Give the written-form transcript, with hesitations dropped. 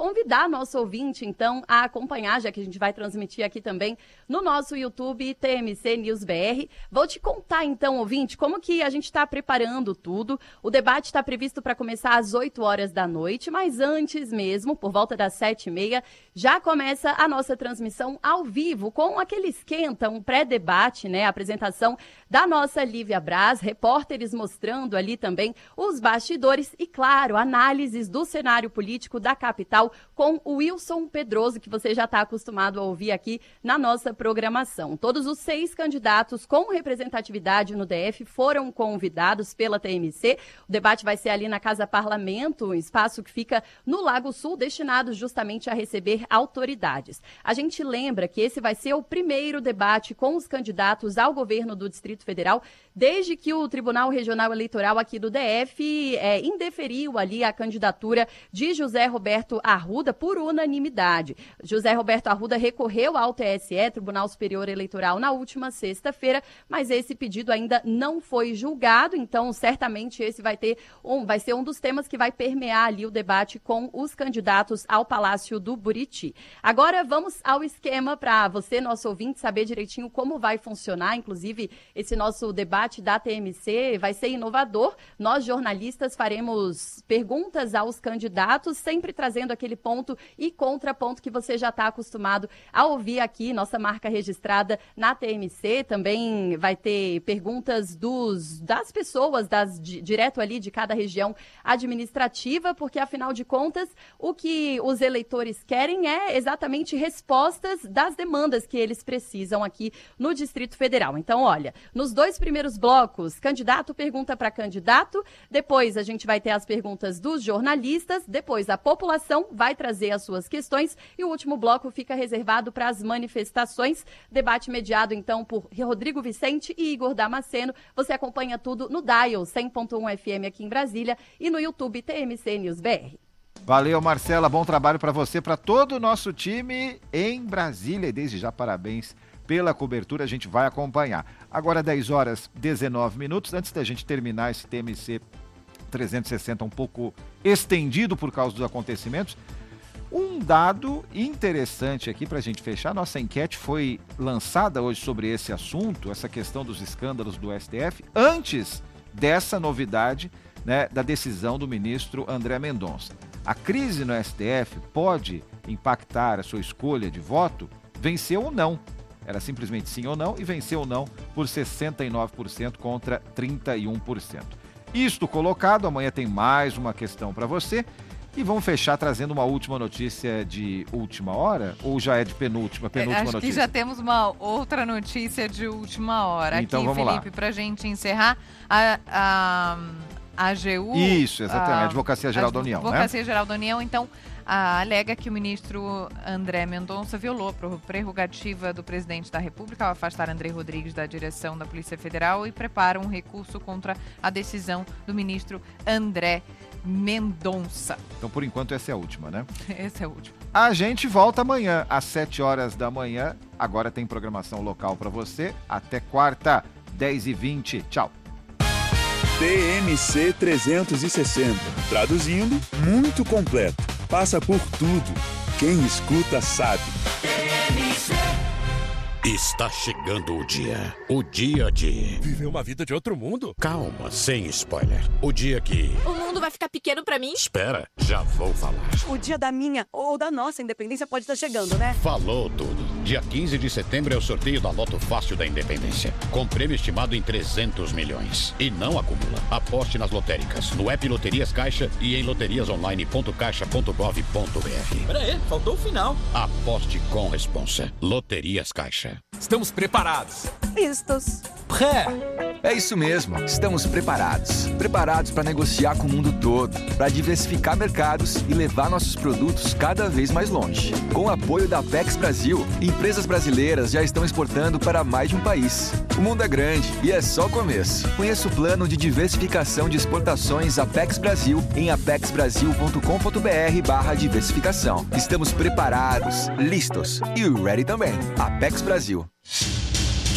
convidar nosso ouvinte, então, a acompanhar, já que a gente vai transmitir aqui também no nosso YouTube, TMC News BR. Vou te contar, então, ouvinte, como que a gente está preparando tudo. O debate está previsto para começar às 8 horas da noite, mas antes mesmo, por volta das 7h30, já começa a nossa transmissão ao vivo, com aquele esquenta, um pré-debate, né? A apresentação da nossa Lívia Braz, repórteres mostrando ali também os bastidores e, claro, análises do cenário político da capital com o Wilson Pedroso, que você já está acostumado a ouvir aqui na nossa programação. Todos os 6 candidatos com representatividade no DF foram convidados pela TMC. O debate vai ser ali na Casa Parlamento, um espaço que fica no Lago Sul, destinado justamente a receber autoridades. A gente lembra que esse vai ser o primeiro debate com os candidatos ao governo do Distrito Federal, desde que o Tribunal Regional Eleitoral aqui do DF indeferiu ali a candidatura de José Roberto Arruda por unanimidade. José Roberto Arruda recorreu ao TSE, Tribunal Superior Eleitoral, na última sexta-feira, mas esse pedido ainda não foi julgado, então certamente esse vai ser um dos temas que vai permear ali o debate com os candidatos ao Palácio do Buriti. Agora vamos ao esquema para você, nosso ouvinte, saber direitinho como vai funcionar. Inclusive, esse nosso debate da TMC vai ser inovador. Nós, jornalistas, faremos perguntas aos candidatos, sempre trazendo aquele ponto e contraponto que você já está acostumado a ouvir aqui, nossa marca registrada na TMC. Também vai ter perguntas das pessoas, direto ali de cada região administrativa, porque, afinal de contas, o que os eleitores querem é exatamente respostas das demandas que eles precisam aqui no Distrito Federal. Então, olha, nos 2 primeiros blocos, candidato pergunta para candidato, depois a gente vai ter as perguntas dos jornalistas, depois a população vai trazer as suas questões e o último bloco fica reservado para as manifestações. Debate mediado, então, por Rodrigo Vicente e Igor Damasceno. Você acompanha tudo no Dial 100.1 FM aqui em Brasília e no YouTube TMC News BR. Valeu, Marcela, bom trabalho para você, para todo o nosso time em Brasília, e desde já parabéns pela cobertura, a gente vai acompanhar. Agora 10h19, antes da gente terminar esse TMC 360 um pouco estendido por causa dos acontecimentos, um dado interessante aqui para a gente fechar. Nossa enquete foi lançada hoje sobre esse assunto, essa questão dos escândalos do STF, antes dessa novidade, né, da decisão do ministro André Mendonça. A crise no STF pode impactar a sua escolha de voto? Venceu ou não? Era simplesmente sim ou não, e venceu ou não por 69% contra 31%. Isto colocado, amanhã tem mais uma questão para você. E vamos fechar trazendo uma última notícia de última hora? Ou já é de penúltima notícia? Acho que já temos uma outra notícia de última hora. Então, aqui, vamos Felipe, para a gente encerrar. A AGU... Isso, exatamente, a Advocacia Geral da União, Advocacia Geral da União, então, alega que o ministro André Mendonça violou a prerrogativa do presidente da República ao afastar André Rodrigues da direção da Polícia Federal e prepara um recurso contra a decisão do ministro André Mendonça. Então, por enquanto, essa é a última, né? Essa é a última. A gente volta amanhã, às 7 horas da manhã. Agora tem programação local para você. Até quarta, 10h20. Tchau. TMC 360. Traduzindo, muito completo. Passa por tudo. Quem escuta sabe. Está chegando o dia de... Viver uma vida de outro mundo? Calma, sem spoiler. O dia que... O mundo vai ficar pequeno pra mim? Espera, já vou falar. O dia da minha ou da nossa independência pode estar chegando, né? Falou tudo. Dia 15 de setembro é o sorteio da Loto Fácil da Independência, com prêmio estimado em 300 milhões. E não acumula. Aposte nas lotéricas, no app Loterias Caixa e em loteriasonline.caixa.gov.br. Peraí, faltou o final. Aposte com responsa. Loterias Caixa. Estamos preparados. Vistos. É isso mesmo, estamos preparados. Preparados para negociar com o mundo todo, para diversificar mercados e levar nossos produtos cada vez mais longe. Com o apoio da Apex Brasil, empresas brasileiras já estão exportando para mais de um país. O mundo é grande e é só o começo. Conheça o plano de diversificação de exportações Apex Brasil em apexbrasil.com.br/diversificação. Estamos preparados, listos e ready também. Apex Brasil.